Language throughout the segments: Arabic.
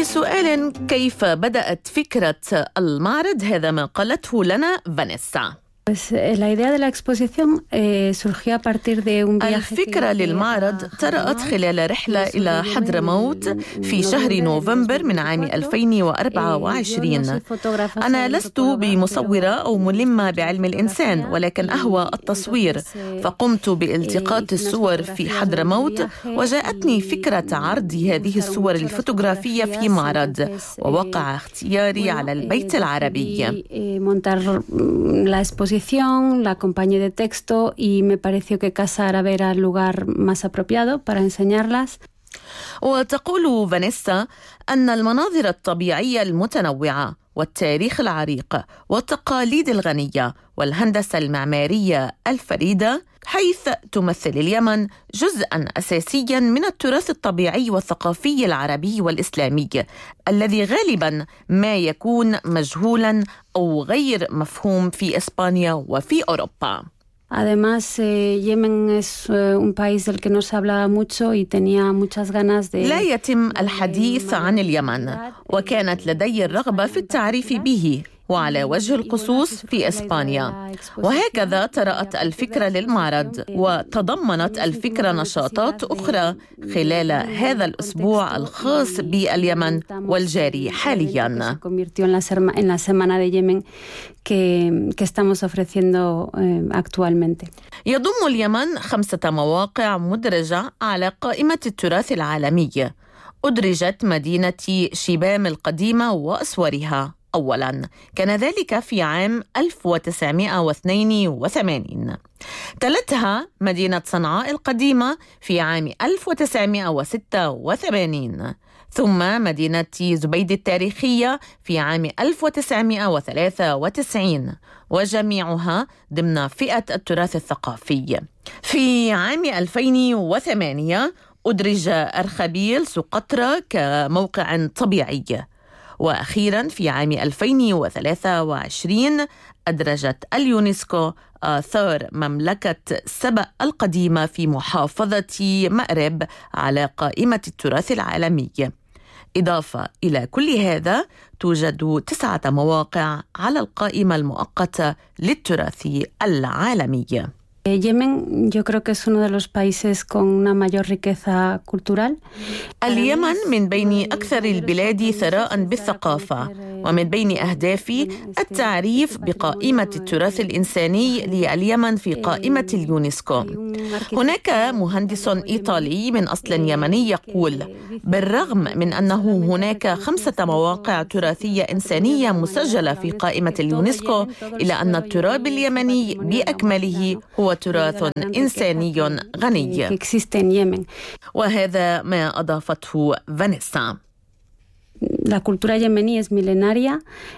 بسؤال كيف بدأت فكرة المعرض؟ هذا ما قالته لنا فانيسا. الفكرة للمعرض طرأت خلال رحلة إلى حضرموت في شهر نوفمبر من عام 2024. أنا لست بمصورة أو ملمة بعلم الإنسان، ولكن أهوى التصوير، فقمت بالتقاط الصور في حضرموت، وجاءتني فكرة عرض هذه الصور الفوتوغرافية في معرض، ووقع اختياري على البيت العربي. La acompañé de texto y me pareció que Casa Árabe era el lugar más apropiado para enseñarlas. وتقول فانيسا أن المناظر الطبيعية المتنوعة والتاريخ العريق والتقاليد الغنية والهندسة المعمارية الفريدة، حيث تمثل اليمن جزءاً أساسياً من التراث الطبيعي والثقافي العربي والإسلامي، الذي غالباً ما يكون مجهولاً أو غير مفهوم في إسبانيا وفي أوروبا. Además, Yemen es un país del que no se hablaba mucho y tenía muchas ganas de. لا يتم الحديث عن اليمن، وكانت لدي الرغبة في التعريف به وعلى وجه الخصوص في إسبانيا. وهكذا طرأت الفكرة للمعرض، وتضمنت الفكرة نشاطات أخرى خلال هذا الأسبوع الخاص باليمن والجاري حالياً. يضم اليمن 5 مواقع مدرجة على قائمة التراث العالمي. أدرجت مدينة شيبام القديمة وأسوارها أولاً، كان ذلك في عام 1982. تلتها مدينة صنعاء القديمة في عام 1986، ثم مدينة زبيد التاريخية في عام 1993، وجميعها ضمن فئة التراث الثقافي. في عام 2008 أدرج أرخبيل سقطرى كموقع طبيعي. وأخيراً في عام 2023 أدرجت اليونسكو آثار مملكة سبأ القديمة في محافظة مأرب على قائمة التراث العالمي. إضافة إلى كل هذا، توجد 9 مواقع على القائمة المؤقتة للتراث العالمي. Yemen, yo creo que es uno de los países con una mayor riqueza cultural. اليمن من بين أكثر البلاد ثراء بالثقافة، ومن بين أهدافي التعريف بقائمة التراث الإنساني لليمن في قائمة اليونسكو. هناك مهندس إيطالي من أصل يمني يقول: بالرغم من أنه هناك 5 مواقع تراثية إنسانية مسجلة في قائمة اليونسكو، إلا أن التراب اليمني بأكمله هو تراث إنساني غني. وهذا ما أضافته فانيسا. La cultura yemení es milenaria,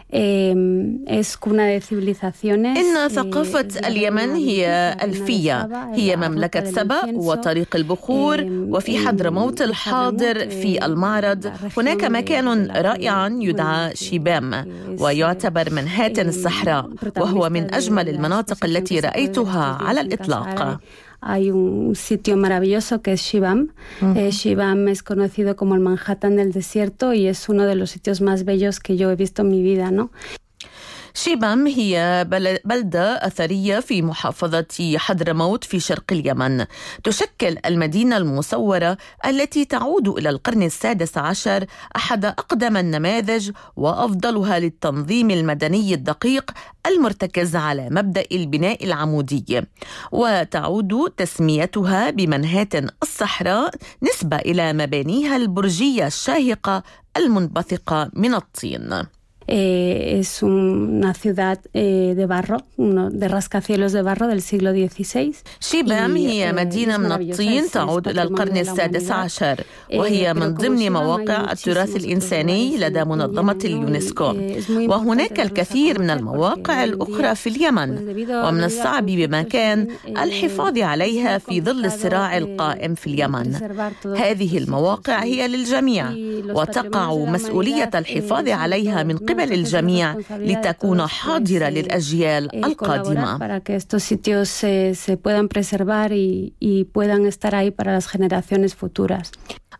es cuna de civilizaciones. إن ثقافة اليمن هي ألفية، هي مملكة سبأ وطريق البخور. وفي حضرموت الحاضر في المعرض هناك مكان رائع يدعى شيبام، ويعتبر منهاتن الصحراء، وهو من أجمل المناطق التي رأيتها على الإطلاق. Hay un sitio maravilloso que es Shibam. Shibam es conocido como el Manhattan del desierto y es uno de los sitios más bellos que yo he visto en mi vida, ¿no? شيبام هي بلدة أثرية في محافظة حضرموت في شرق اليمن. تشكل المدينة المصورة التي تعود إلى القرن 16 أحد أقدم النماذج وأفضلها للتنظيم المدني الدقيق المرتكز على مبدأ البناء العمودي، وتعود تسميتها بمنهاتن الصحراء نسبة إلى مبانيها البرجية الشاهقة المنبثقة من الطين. Es una ciudad de barro, de rascacielos de barro del siglo XVI. شيبام هي مدينة من الطين تعود إلى القرن 16، وهي من ضمن مواقع التراث الإنساني لدى منظمة اليونسكو. وهناك الكثير من المواقع الأخرى في اليمن، ومن الصعب بمكان الحفاظ عليها في ظل الصراع القائم في اليمن. هذه المواقع هي للجميع، وتقع مسؤولية الحفاظ عليها من قبل الجميع لتكون حاضرة للأجيال القادمة.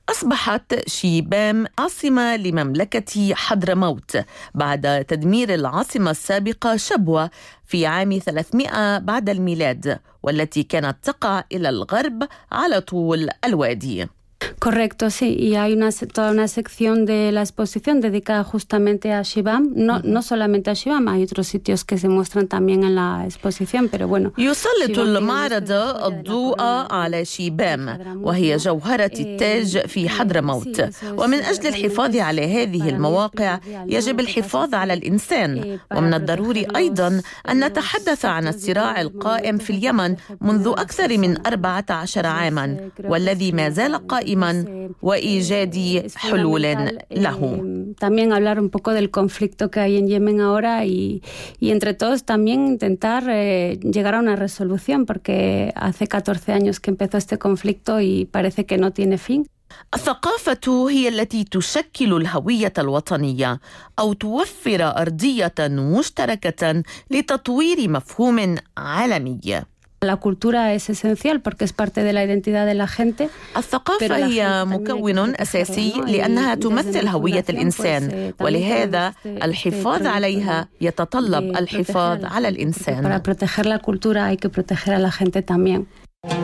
أصبحت شيبام عاصمة لمملكة حضرموت بعد تدمير العاصمة السابقة شبوة في عام 300 بعد الميلاد، والتي كانت تقع إلى الغرب على طول الوادي. Correcto, sí, y hay toda una sección de la exposición dedicada justamente a Shibam, no solamente a Shibam, hay otros sitios que se muestran también en la exposición, pero bueno. يسلط المعرض الضوء على شيبام، وهي جوهرة التاج في حضرموت، ومن أجل الحفاظ على هذه المواقع يجب الحفاظ على الإنسان، ومن الضروري أيضا أن نتحدث عن الصراع القائم في اليمن منذ أكثر من 14 عاما، والذي ما زال قائما وإيجاد حلول له. También hablar un poco del conflicto que hay en Yemen ahora y entre todos también intentar llegar a una resolución, porque hace 14 años que empezó este conflicto y parece que no tiene fin. الثقافة هي التي تشكل الهوية الوطنية أو توفر أرضية مشتركة لتطوير مفهوم عالمي. La cultura es esencial porque es parte de la identidad de la gente. الثقافة هي مكون أساسي لأنها تمثل هوية الإنسان، ولهذا الحفاظ عليها يتطلب الحفاظ على الإنسان. Para proteger la cultura hay que proteger a la gente también.